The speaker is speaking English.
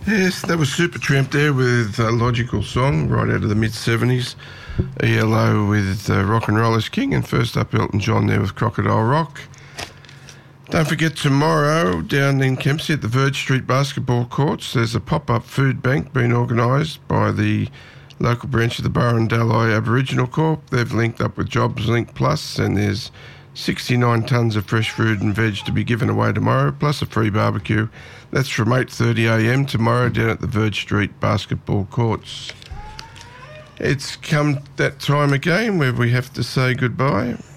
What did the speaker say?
Yes, that was Supertramp there with a Logical Song right out of the mid-70s. ELO with Rock and Rollers King, and first up Elton John there with Crocodile Rock. Don't forget tomorrow down in Kempsey at the Verge Street basketball courts, there's a pop-up food bank being organised by the local branch of the Burrendalai Aboriginal Corp. They've linked up with Jobs Link Plus, and there's 69 tonnes of fresh fruit and veg to be given away tomorrow, plus a free barbecue. That's from 8:30am tomorrow down at the Verge Street basketball courts. It's come that time again where we have to say goodbye.